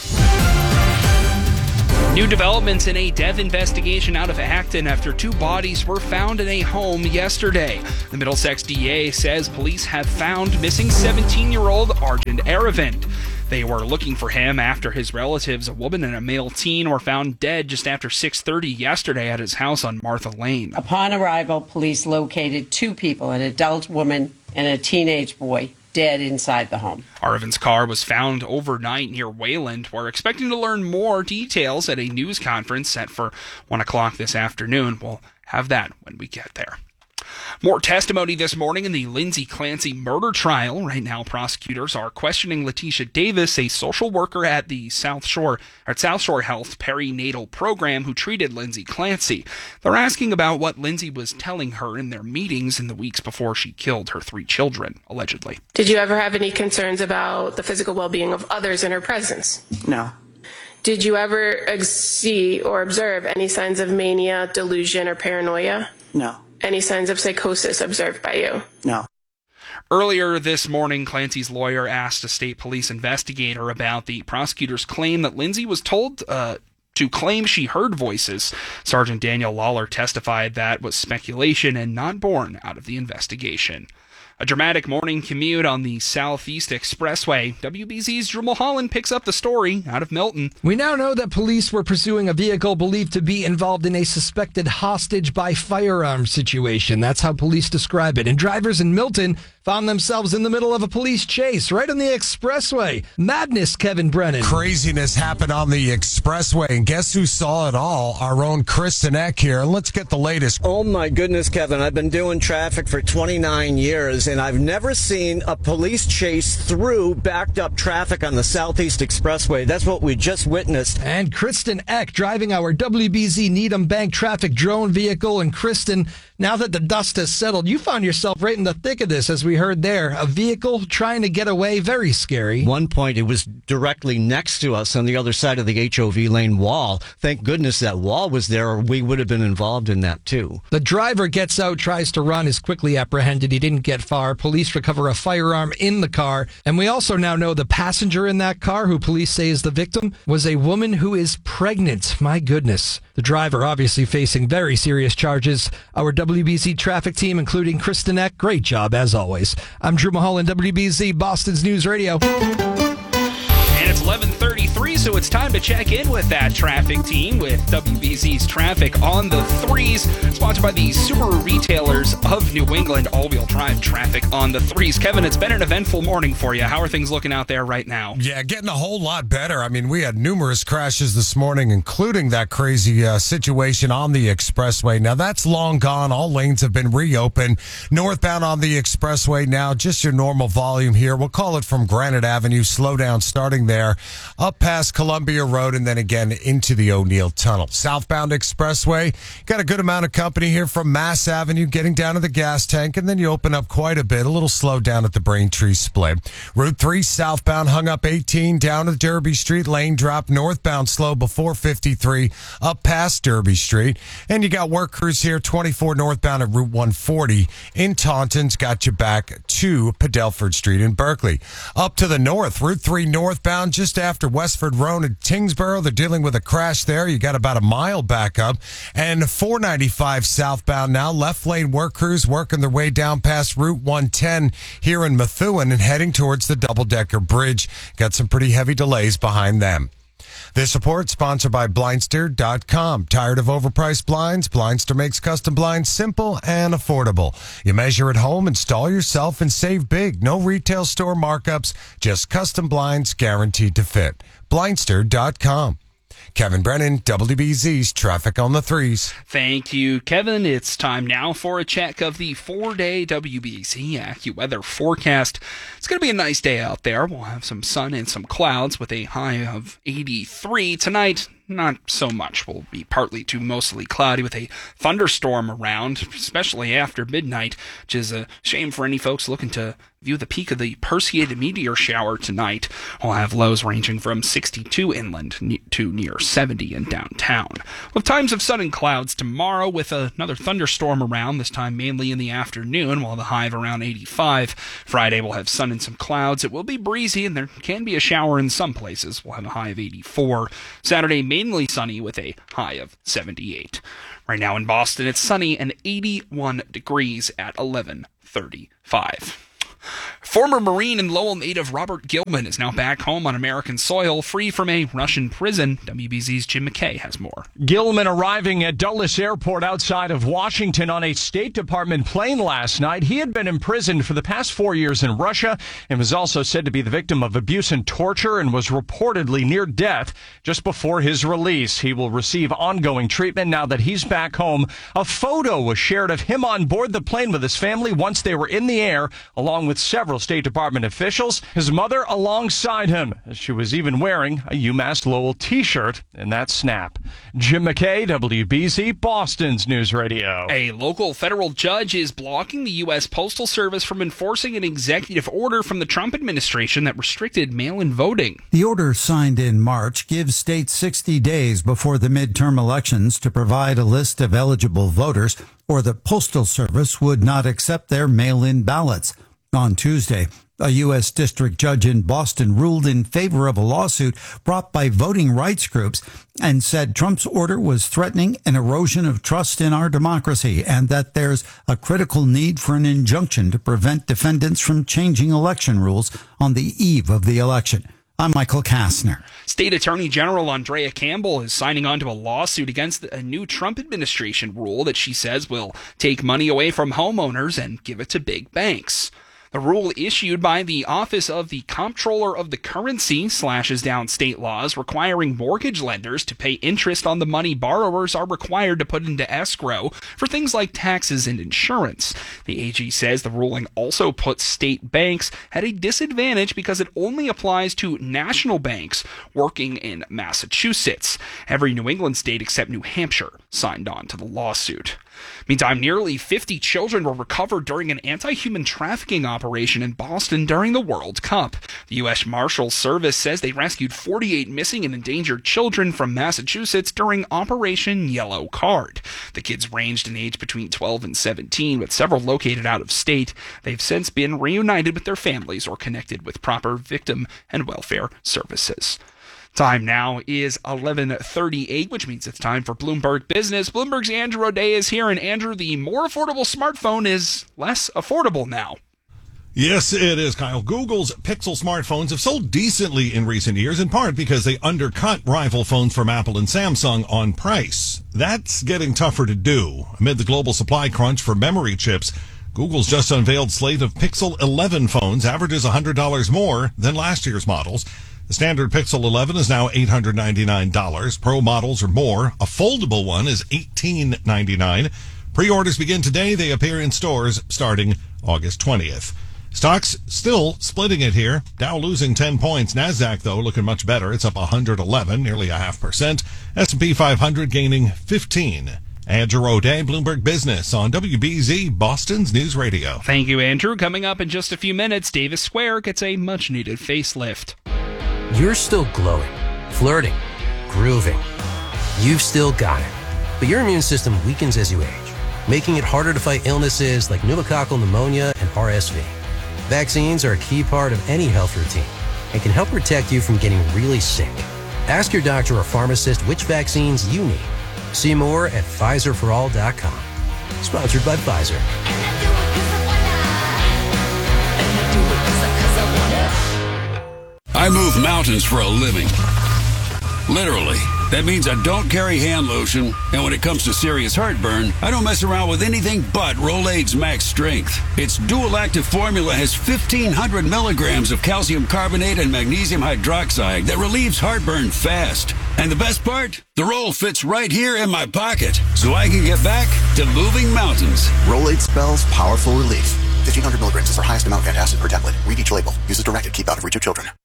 New developments in a death investigation out of Acton after two bodies were found in a home yesterday. The Middlesex D A says police have found missing seventeen-year-old Arjun Aravind. They were looking for him after his relatives, a woman and a male teen, were found dead just after six thirty yesterday at his house on Martha Lane. Upon arrival, police located two people, an adult woman and a teenage boy, dead inside the home. Arvind's car was found overnight near Wayland. We're expecting to learn more details at a news conference set for one o'clock this afternoon. We'll have that when we get there. More testimony this morning in the Lindsay Clancy murder trial. Right now, prosecutors are questioning Letitia Davis, a social worker at the South Shore, or at South Shore Health perinatal program who treated Lindsay Clancy. They're asking about what Lindsay was telling her in their meetings in the weeks before she killed her three children, allegedly. Did you ever have any concerns about the physical well-being of others in her presence? No. Did you ever ex- see or observe any signs of mania, delusion, or paranoia? No. Any signs of psychosis observed by you? No. Earlier this morning, Clancy's lawyer asked a state police investigator about the prosecutor's claim that Lindsay was told uh, to claim she heard voices. Sergeant Daniel Lawler testified that was speculation and not born out of the investigation. A dramatic morning commute on the Southeast Expressway. W B Z's Drew Mulholland picks up the story out of Milton. We now know that police were pursuing a vehicle believed to be involved in a suspected hostage by firearm situation. That's how police describe it. And drivers in Milton found themselves in the middle of a police chase right on the expressway. Madness, Kevin Brennan. Craziness happened on the expressway, and guess who saw it all? Our own Kristen Eck here. And let's get the latest. Oh my goodness, Kevin. I've been doing traffic for twenty-nine years, and I've never seen a police chase through backed up traffic on the Southeast Expressway. That's what we just witnessed. And Kristen Eck driving our W B Z Needham Bank traffic drone vehicle. And Kristen, now that the dust has settled, you found yourself right in the thick of this, as we heard there. A vehicle trying to get away, very scary. One point, it was directly next to us on the other side of the H O V lane wall. Thank goodness that wall was there, or we would have been involved in that too. The driver gets out, tries to run, is quickly apprehended. He didn't get far. Police recover a firearm in the car. And we also now know the passenger in that car, who police say is the victim, was a woman who is pregnant. My goodness. The driver obviously facing very serious charges. Our W B Z traffic team, including Kristen Eck, great job as always. I'm Drew Mulholland, W B Z, Boston's News Radio. And it's eleven thirty-three, so it's time to check in with that traffic team with W B Z's Traffic on the Threes, sponsored by the Subaru Retailers of New England, all-wheel drive Traffic on the Threes. Kevin, it's been an eventful morning for you. How are things looking out there right now? Yeah, getting a whole lot better. I mean, we had numerous crashes this morning, including that crazy uh, situation on the expressway. Now, that's long gone. All lanes have been reopened. Northbound on the expressway now, just your normal volume here. We'll call it from Granite Avenue, slow down starting there, up past Columbia Road, and then again into the O'Neill Tunnel. Southbound expressway, got a good amount of company here from Mass Avenue, getting down to the gas tank, and then you open up quite a bit, a little slow down at the Braintree split. Route three southbound hung up eighteen, down to Derby Street, lane drop, northbound slow before fifty-three, up past Derby Street, and you got work crews here, twenty-four northbound at Route one forty in Taunton's, got you back to Padelford Street in Berkeley. Up to the north, Route three northbound, just after Westford Road at Tingsboro. They're dealing with a crash there. You got about a mile back up. And four ninety-five southbound now. Left lane work crews working their way down past Route one ten here in Methuen and heading towards the double-decker bridge. Got some pretty heavy delays behind them. This report sponsored by Blindster dot com. Tired of overpriced blinds? Blindster makes custom blinds simple and affordable. You measure at home, install yourself, and save big. No retail store markups, just custom blinds guaranteed to fit. Blindster dot com. Kevin Brennan, W B Z's Traffic on the Threes. Thank you, Kevin. It's time now for a check of the four-day W B Z AccuWeather forecast. It's going to be a nice day out there. We'll have some sun and some clouds with a high of eighty-three. Tonight, not so much. Will be partly to mostly cloudy with a thunderstorm around, especially after midnight, which is a shame for any folks looking to view the peak of the Perseid meteor shower tonight. We'll have lows ranging from sixty-two inland to near seventy in downtown. With times of sun and clouds tomorrow with another thunderstorm around, this time mainly in the afternoon, while the high of around eighty-five. Friday we'll have sun and some clouds. It will be breezy and there can be a shower in some places. We'll have a high of eighty-four. Saturday mainly sunny with a high of seventy-eight. Right now in Boston it's sunny and eighty-one degrees at eleven thirty-five. Former Marine and Lowell native Robert Gilman is now back home on American soil, free from a Russian prison. W B Z's Jim McKay has more. Gilman arriving at Dulles Airport outside of Washington on a State Department plane last night. He had been imprisoned for the past four years in Russia and was also said to be the victim of abuse and torture and was reportedly near death just before his release. He will receive ongoing treatment now that he's back home. A photo was shared of him on board the plane with his family once they were in the air, along with several State Department officials, his mother alongside him. She was even wearing a UMass Lowell t-shirt in that snap. Jim McKay, W B Z, Boston's News Radio. A local federal judge is blocking the U S Postal Service from enforcing an executive order from the Trump administration that restricted mail-in voting. The order signed in March gives states sixty days before the midterm elections to provide a list of eligible voters, or the Postal Service would not accept their mail-in ballots. On Tuesday, a U S district judge in Boston ruled in favor of a lawsuit brought by voting rights groups and said Trump's order was threatening an erosion of trust in our democracy and that there's a critical need for an injunction to prevent defendants from changing election rules on the eve of the election. I'm Michael Kastner. State Attorney General Andrea Campbell is signing on to a lawsuit against a new Trump administration rule that she says will take money away from homeowners and give it to big banks. The rule issued by the Office of the Comptroller of the Currency slashes down state laws requiring mortgage lenders to pay interest on the money borrowers are required to put into escrow for things like taxes and insurance. The A G says the ruling also puts state banks at a disadvantage because it only applies to national banks working in Massachusetts. Every New England state except New Hampshire signed on to the lawsuit. Meantime, nearly fifty children were recovered during an anti-human trafficking operation in Boston during the World Cup. The U S Marshals Service says they rescued forty-eight missing and endangered children from Massachusetts during Operation Yellow Card. The kids ranged in age between twelve and seventeen, with several located out of state. They've since been reunited with their families or connected with proper victim and welfare services. Time now is eleven thirty-eight, which means it's time for Bloomberg Business. Bloomberg's Andrew O'Day is here, and Andrew, the more affordable smartphone is less affordable now. Yes, it is, Kyle. Google's Pixel smartphones have sold decently in recent years, in part because they undercut rival phones from Apple and Samsung on price. That's getting tougher to do. Amid the global supply crunch for memory chips, Google's just unveiled slate of Pixel eleven phones averages one hundred dollars more than last year's models. The standard Pixel eleven is now eight hundred ninety-nine dollars. Pro models are more. A foldable one is eighteen ninety-nine. Pre-orders begin today. They appear in stores starting August twentieth. Stocks still splitting it here. Dow losing ten points. NASDAQ, though, looking much better. It's up one hundred eleven, nearly a half percent. S and P five hundred gaining fifteen. Andrew O'Day, Bloomberg Business on W B Z, Boston's News Radio. Thank you, Andrew. Coming up in just a few minutes, Davis Square gets a much-needed facelift. You're still glowing, flirting, grooving. You've still got it. But your immune system weakens as you age, making it harder to fight illnesses like pneumococcal pneumonia and R S V. Vaccines are a key part of any health routine and can help protect you from getting really sick. Ask your doctor or pharmacist which vaccines you need. See more at Pfizer for all dot com. Sponsored by Pfizer. I move mountains for a living. Literally. That means I don't carry hand lotion, and when it comes to serious heartburn, I don't mess around with anything but Rolaids Max Strength. Its dual-active formula has fifteen hundred milligrams of calcium carbonate and magnesium hydroxide that relieves heartburn fast. And the best part? The roll fits right here in my pocket, so I can get back to moving mountains. Rolaids spells powerful relief. fifteen hundred milligrams is our highest amount of antacid per tablet. Read each label. Use as directed. Keep out of reach of children.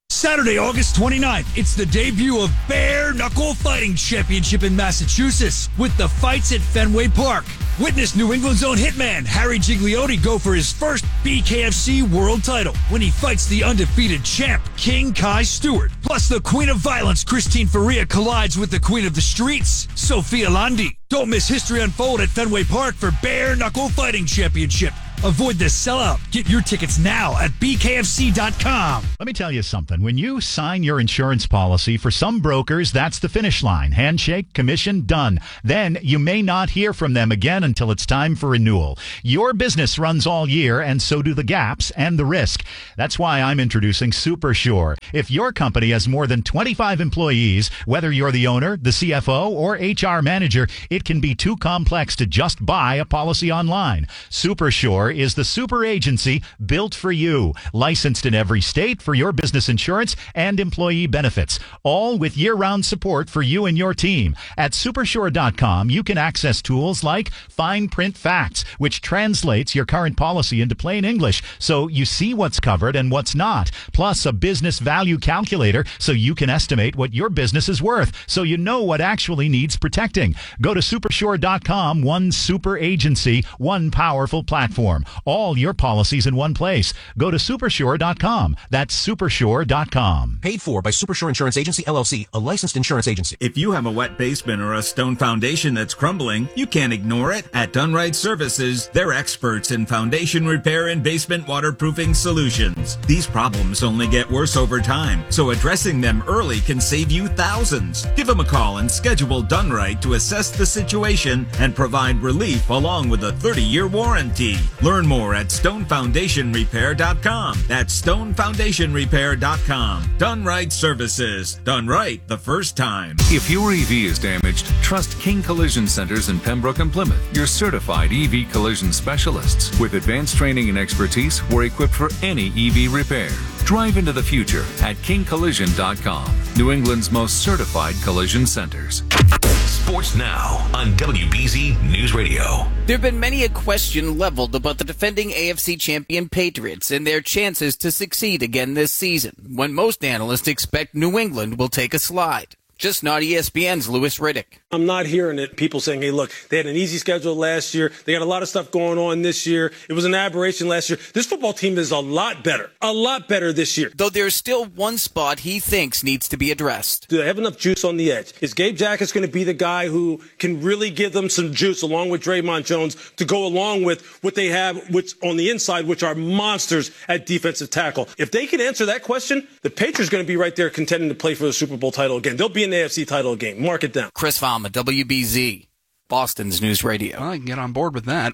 Saturday, August twenty-ninth, it's the debut of Bare Knuckle Fighting Championship in Massachusetts with the fights at Fenway Park. Witness New England's own hitman Harry Gigliotti go for his first B K F C world title when he fights the undefeated champ King Kai Stewart. Plus, the Queen of Violence Christine Faria collides with the Queen of the Streets Sophia Landi. Don't miss history unfold at Fenway Park for Bare Knuckle Fighting Championship. Avoid the sellout. Get your tickets now at B K F C dot com. Let me tell you something. When you sign your insurance policy, for some brokers, that's the finish line. Handshake, commission, done. Then you may not hear from them again until it's time for renewal. Your business runs all year, and so do the gaps and the risk. That's why I'm introducing SuperSure. If your company has more than twenty-five employees, whether you're the owner, the C F O, or H R manager, it can be too complex to just buy a policy online. SuperSure is the super agency built for you, licensed in every state for your business insurance and employee benefits, all with year-round support for you and your team. At supersure dot com, you can access tools like Fine Print Facts, which translates your current policy into plain English so you see what's covered and what's not, plus a business value calculator so you can estimate what your business is worth so you know what actually needs protecting. Go to supersure dot com, one super agency, one powerful platform. All your policies in one place. Go to supersure dot com. That's supersure dot com. Paid for by Supersure Insurance Agency, L L C, a licensed insurance agency. If you have a wet basement or a stone foundation that's crumbling, you can't ignore it. At Dunright Services, they're experts in foundation repair and basement waterproofing solutions. These problems only get worse over time, so addressing them early can save you thousands. Give them a call and schedule Dunright to assess the situation and provide relief along with a thirty-year warranty. Learn more at stone foundation repair dot com. That's stone foundation repair dot com. Done right services. Done right the first time. If your E V is damaged, trust King Collision Centers in Pembroke and Plymouth. Your certified E V collision specialists with advanced training and expertise were equipped for any E V repair. Drive into the future at king collision dot com. New England's most certified collision centers. Sports now on W B Z News Radio. There have been many a question leveled about the defending A F C champion Patriots and their chances to succeed again this season, when most analysts expect New England will take a slide. Just not E S P N's Louis Riddick. I'm not hearing it. People saying, hey, look, they had an easy schedule last year. They got a lot of stuff going on this year. It was an aberration last year. This football team is a lot better, a lot better this year. Though there's still one spot he thinks needs to be addressed. Do they have enough juice on the edge? Is Gabe Jackas going to be the guy who can really give them some juice along with Draymond Jones to go along with what they have which on the inside, which are monsters at defensive tackle? If they can answer that question, the Patriots are going to be right there contending to play for the Super Bowl title again. They'll be in the A F C title game. Mark it down. Chris Fama, W B Z, Boston's News Radio. Well, I can get on board with that.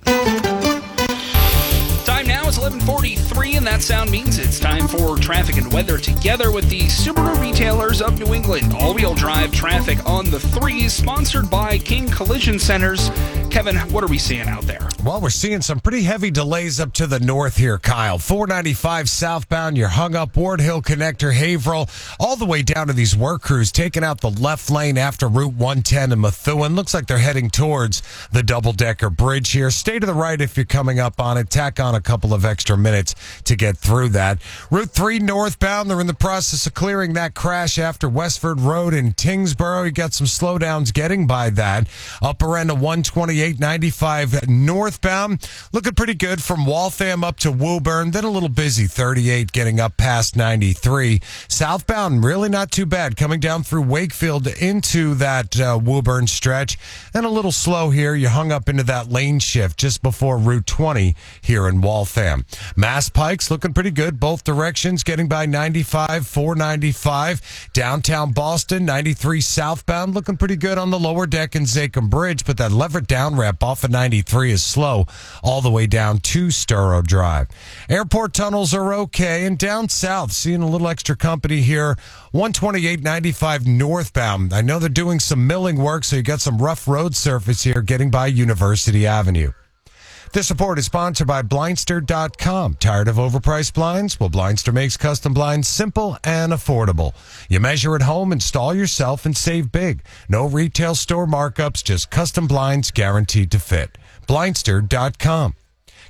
Time now is eleven forty-three, and that sound means it's time for traffic and weather together with the Subaru retailers of New England. All-wheel drive traffic on the threes, sponsored by King Collision Centers. Kevin, what are we seeing out there? Well, we're seeing some pretty heavy delays up to the north here, Kyle. four ninety-five southbound, you're hung up Ward Hill Connector, Haverhill, all the way down to these work crews taking out the left lane after Route one ten in Methuen. Looks like they're heading towards the double-decker bridge here. Stay to the right if you're coming up on it. Tack on a couple of extra minutes to get through that. Route three northbound, they're in the process of clearing that crash after Westford Road in Tingsboro. You got some slowdowns getting by that. Upper end of one twenty-eight ninety-five northbound, looking pretty good from Waltham up to Woburn. Then a little busy, thirty-eight getting up past ninety-three. Southbound, really not too bad, coming down through Wakefield into that uh, Woburn stretch. Then a little slow here. You hung up into that lane shift just before Route twenty here in Waltham. Mass Pikes looking pretty good, both directions, getting by ninety-five, four ninety-five. Downtown Boston, ninety-three southbound, looking pretty good on the lower deck in Zachem Bridge, but that Leverett down ramp off of ninety-three is slow all the way down to Sturrow Drive. Airport tunnels are okay, and down south, seeing a little extra company here. one twenty-eight ninety-five northbound. I know they're doing some milling work, so you got some rough road surface here getting by University Avenue. This report is sponsored by Blindster dot com. Tired of overpriced blinds? Well, Blindster makes custom blinds simple and affordable. You measure at home, install yourself, and save big. No retail store markups, just custom blinds guaranteed to fit. Blindster dot com.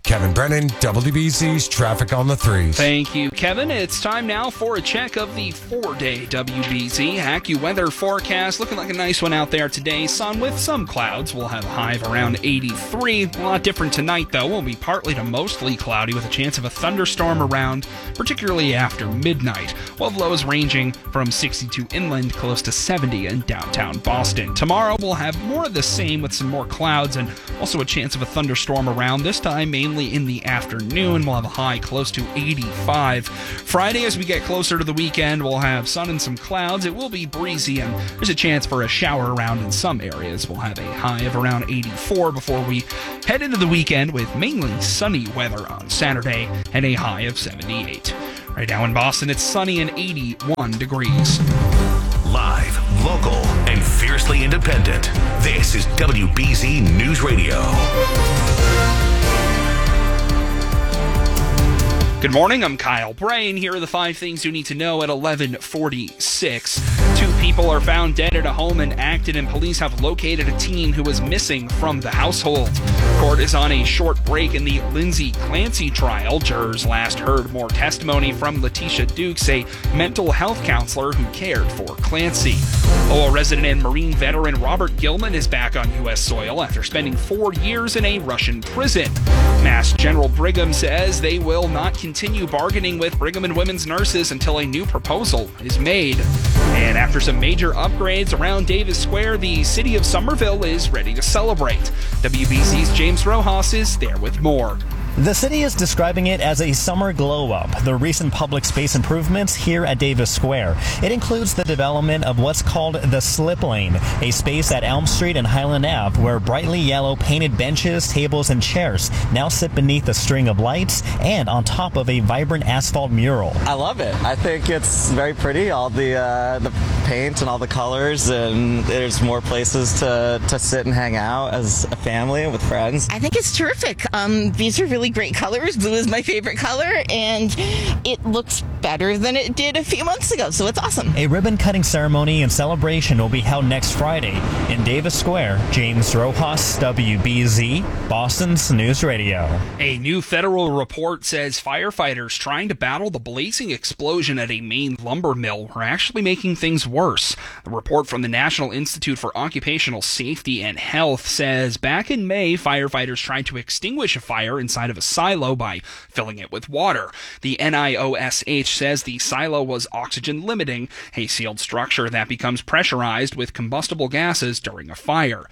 Kevin Brennan, W B Z's Traffic on the Threes. Thank you, Kevin. It's time now for a check of the four-day W B Z AccuWeather forecast. Looking like a nice one out there today. Sun with some clouds. We'll have a high of around eighty-three. A lot different tonight, though. We'll be partly to mostly cloudy with a chance of a thunderstorm around, particularly after midnight. We'll have lows ranging from sixty-two inland, close to seventy in downtown Boston. Tomorrow, we'll have more of the same with some more clouds and also a chance of a thunderstorm around, this time mainly in the afternoon. We'll have a high close to eighty-five. Friday, as we get closer to the weekend, we'll have sun and some clouds. It will be breezy, and there's a chance for a shower around in some areas. We'll have a high of around eighty-four before we head into the weekend with mainly sunny weather on Saturday and a high of seventy-eight. Right now in Boston, it's sunny and eighty-one degrees. Live, local, and fiercely independent. This is W B Z News Radio. Good morning, I'm Kyle Brain. Here are the five things you need to know at eleven forty-six. Two people are found dead at a home in Acton, and police have located a teen who was missing from the household. Court is on a short break in the Lindsay Clancy trial. Jurors last heard more testimony from Letitia Dukes, a mental health counselor who cared for Clancy. Lowell resident and Marine veteran Robert Gilman is back on U S soil after spending four years in a Russian prison. Mass General Brigham says they will not continue bargaining with Brigham and Women's nurses until a new proposal is made. And after some major upgrades around Davis Square, the city of Somerville is ready to celebrate. W B Z's James Rojas is there with more. The city is describing it as a summer glow-up, the recent public space improvements here at Davis Square. It includes the development of what's called the Slip Lane, a space at Elm Street and Highland Ave where brightly yellow painted benches, tables, and chairs now sit beneath a string of lights and on top of a vibrant asphalt mural. I love it. I think it's very pretty, all the uh, the paint and all the colors, and there's more places to, to sit and hang out as a family with friends. I think it's terrific. Um, these are really great colors. Blue is my favorite color, and it looks better than it did a few months ago, so it's awesome. A ribbon-cutting ceremony and celebration will be held next Friday in Davis Square. James Rojas, W B Z, Boston's News Radio. A new federal report says firefighters trying to battle the blazing explosion at a Maine lumber mill are actually making things worse. The report from the National Institute for Occupational Safety and Health says back in May, firefighters tried to extinguish a fire inside of a silo by filling it with water. The N I O S H says the silo was oxygen limiting, a sealed structure that becomes pressurized with combustible gases during a fire.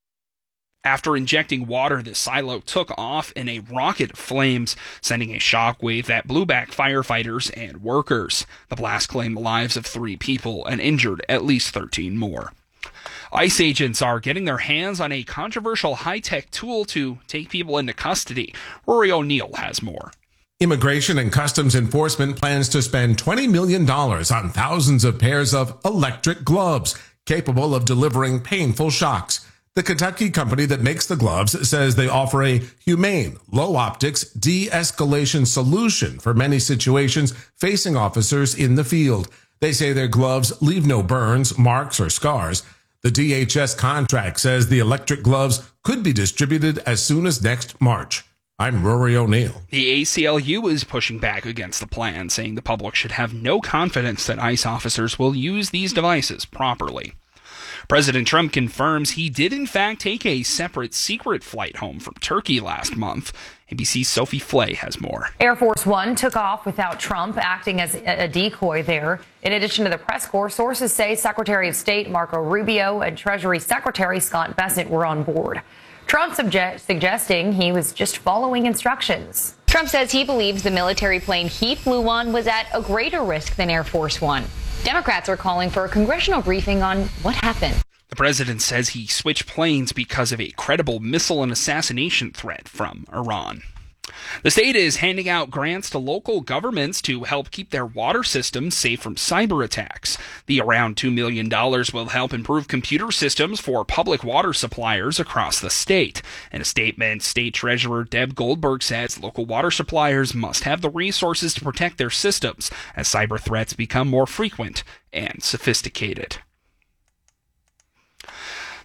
After injecting water, the silo took off in a rocket of flames, sending a shockwave that blew back firefighters and workers. The blast claimed the lives of three people and injured at least thirteen more. ICE agents are getting their hands on a controversial high-tech tool to take people into custody. Rory O'Neill has more. Immigration and Customs Enforcement plans to spend twenty million dollars on thousands of pairs of electric gloves capable of delivering painful shocks. The Kentucky company that makes the gloves says they offer a humane, low-optics de-escalation solution for many situations facing officers in the field. They say their gloves leave no burns, marks, or scars. The D H S contract says the electric gloves could be distributed as soon as next March. I'm Rory O'Neill. The A C L U is pushing back against the plan, saying the public should have no confidence that ICE officers will use these devices properly. President Trump confirms he did in fact take a separate secret flight home from Turkey last month. A B C's Sophie Flay has more. Air Force One took off without Trump acting as a decoy there. In addition to the press corps, sources say Secretary of State Marco Rubio and Treasury Secretary Scott Bessent were on board. Trump suggest- suggesting he was just following instructions. Trump says he believes the military plane he flew on was at a greater risk than Air Force One. Democrats are calling for a congressional briefing on what happened. The president says he switched planes because of a credible missile and assassination threat from Iran. The state is handing out grants to local governments to help keep their water systems safe from cyber attacks. The around two million dollars will help improve computer systems for public water suppliers across the state. In a statement, State Treasurer Deb Goldberg says local water suppliers must have the resources to protect their systems as cyber threats become more frequent and sophisticated.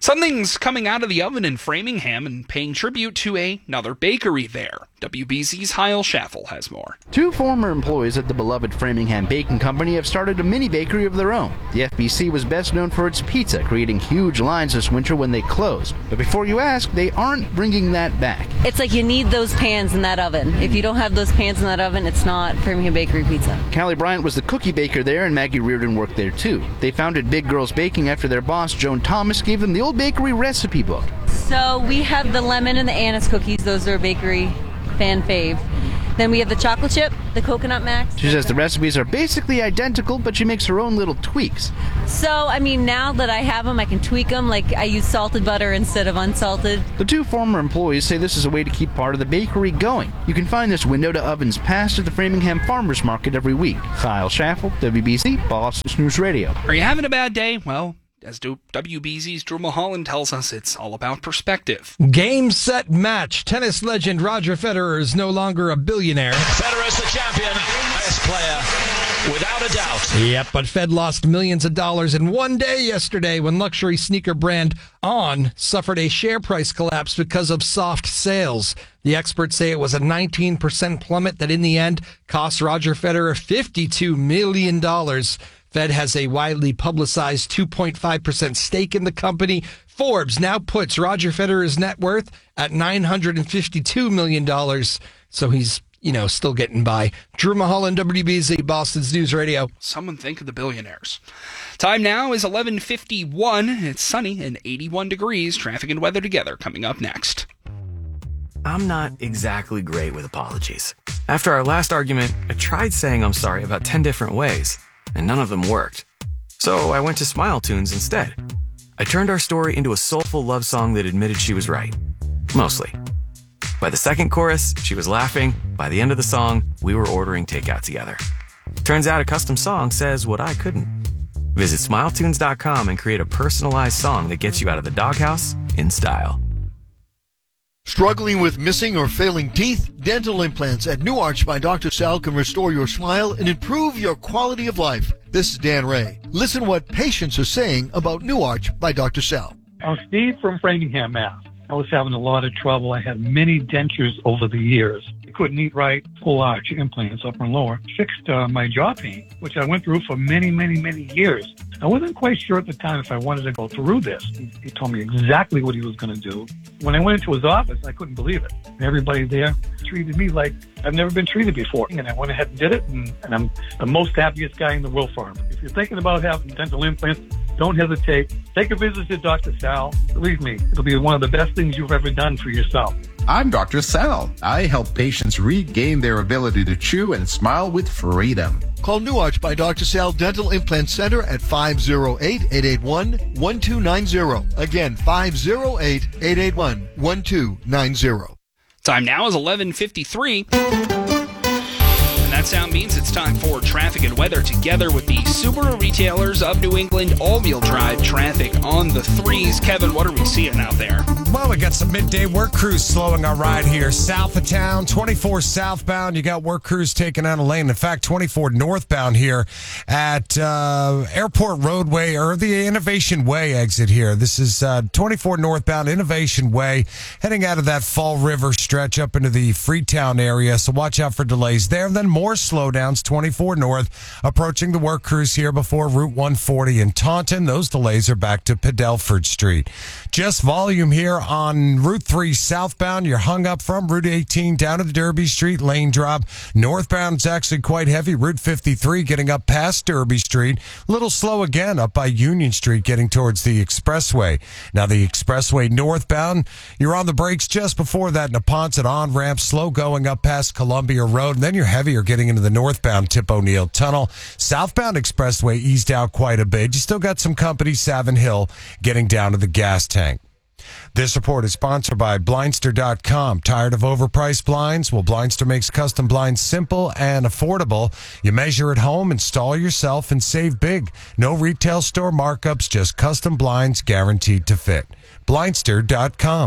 Something's coming out of the oven in Framingham and paying tribute to a, another bakery there. W B Z's Heil Schaffel has more. Two former employees at the beloved Framingham Baking Company have started a mini bakery of their own. The F B C was best known for its pizza, creating huge lines this winter when they closed. But before you ask, they aren't bringing that back. It's like you need those pans in that oven. If you don't have those pans in that oven, it's not Framingham Bakery pizza. Callie Bryant was the cookie baker there, and Maggie Reardon worked there too. They founded Big Girls Baking after their boss, Joan Thomas, gave them the old bakery recipe book. So we have the lemon and the anise cookies. Those are bakery fan fave. Then we have the chocolate chip, the coconut max. She says the recipes are basically identical, but she makes her own little tweaks. So, I mean, now that I have them, I can tweak them. Like, I use salted butter instead of unsalted. The two former employees say this is a way to keep part of the bakery going. You can find this window to ovens past at the Framingham Farmers Market every week. Kyle Schaffel, W B C, Boston News Radio. Are you having a bad day? Well, as W B Z's Drew Mulholland tells us, it's all about perspective. Game, set, match. Tennis legend Roger Federer is no longer a billionaire. Federer's the champion, best player, without a doubt. Yep, but Fed lost millions of dollars in one day yesterday when luxury sneaker brand On suffered a share price collapse because of soft sales. The experts say it was a nineteen percent plummet that in the end cost Roger Federer fifty-two million dollars. Fed has a widely publicized two point five percent stake in the company. Forbes now puts Roger Federer's net worth at nine hundred fifty-two million dollars. So he's, you know, still getting by. Drew Mulholland, W B Z, Boston's News Radio. Someone think of the billionaires. Time now is eleven fifty-one. It's sunny and eighty-one degrees. Traffic and weather together coming up next. I'm not exactly great with apologies. After our last argument, I tried saying I'm sorry about ten different ways, and none of them worked. So I went to Smile Tunes instead. I turned our story into a soulful love song that admitted she was right. Mostly. By the second chorus, she was laughing. By the end of the song, we were ordering takeout together. Turns out a custom song says what I couldn't. Visit smile tunes dot com and create a personalized song that gets you out of the doghouse in style. Struggling with missing or failing teeth? Dental implants at New Arch by Doctor Sal can restore your smile and improve your quality of life. This is Dan Ray. Listen what patients are saying about New Arch by Doctor Sal. I'm Steve from Framingham, Mass. I was having a lot of trouble. I had many dentures over the years. I couldn't eat right. Full arch implants, upper and lower, fixed uh, my jaw pain, which I went through for many, many, many years. I wasn't quite sure at the time if I wanted to go through this. He, he told me exactly what he was going to do. When I went into his office, I couldn't believe it. Everybody there treated me like I've never been treated before. And I went ahead and did it, and, and I'm the most happiest guy in the world for him. If you're thinking about having dental implants, don't hesitate. Take a visit to Doctor Sal. Believe me, it'll be one of the best things you've ever done for yourself. I'm Doctor Sal. I help patients regain their ability to chew and smile with freedom. Call New Arch by Doctor Sal Dental Implant Center at five oh eight, eight eight one, one two nine zero. Again, five oh eight, eight eight one, one two nine zero. Time now is eleven fifty-three. And that sound means it's time for traffic and weather together with the Subaru retailers of New England all-wheel drive traffic on the threes. Kevin, what are we seeing out there? Well, we got some midday work crews slowing our ride here. South of town, twenty-four southbound, you got work crews taking out a lane. In fact, twenty-four northbound here at uh, Airport Roadway, or the Innovation Way exit here. This is uh, twenty-four northbound, Innovation Way, heading out of that Fall River stretch up into the Freetown area. So watch out for delays there. And then more slowdowns, twenty-four north, approaching the work crews here before Route one forty in Taunton. Those delays are back to Padelford Street. Just volume here on Route three southbound. You're hung up from Route eighteen down to the Derby Street lane drop. Northbound is actually quite heavy. Route fifty-three getting up past Derby Street. A little slow again up by Union Street getting towards the expressway. Now the expressway northbound, you're on the brakes just before that Neponset on-ramp. Slow going up past Columbia Road. And then you're heavier getting into the northbound Tip O'Neill Tunnel. Southbound expressway eased out quite a bit. You still got some company, Savin Hill, getting down to the gas tank. This report is sponsored by Blindster dot com. Tired of overpriced blinds? Well, Blindster makes custom blinds simple and affordable. You measure at home, install yourself, and save big. No retail store markups, just custom blinds guaranteed to fit. Blindster dot com.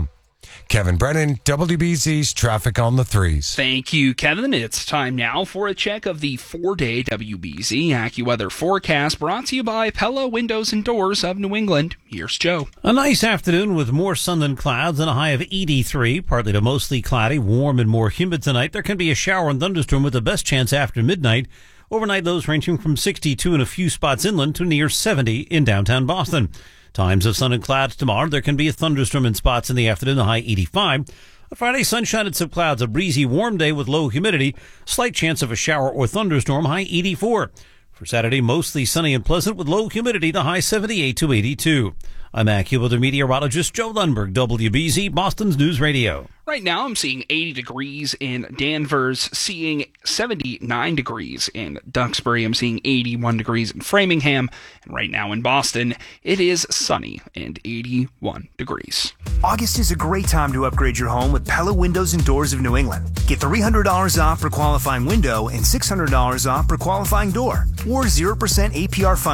Kevin Brennan, W B Z's Traffic on the Threes. Thank you, Kevin. It's time now for a check of the four-day W B Z AccuWeather forecast, brought to you by Pella Windows and Doors of New England. Here's Joe. A nice afternoon with more sun than clouds and a high of eighty-three. Partly to mostly cloudy, warm and more humid tonight. There can be a shower and thunderstorm with the best chance after midnight. Overnight lows ranging from sixty-two in a few spots inland to near seventy in downtown Boston. Times of sun and clouds tomorrow. There can be a thunderstorm in spots in the afternoon, the high eighty-five. A Friday, sunshine and some clouds, a breezy, warm day with low humidity. Slight chance of a shower or thunderstorm, high eighty-four. For Saturday, mostly sunny and pleasant with low humidity, the high seventy-eight to eighty-two. I'm AccuWeather meteorologist Joe Lundberg, W B Z, Boston's News Radio. Right now, I'm seeing eighty degrees in Danvers, seeing seventy-nine degrees in Duxbury. I'm seeing eighty-one degrees in Framingham. And right now in Boston, it is sunny and eighty-one degrees. August is a great time to upgrade your home with Pella Windows and Doors of New England. Get three hundred dollars off for qualifying window and six hundred dollars off for qualifying door, or zero percent A P R financing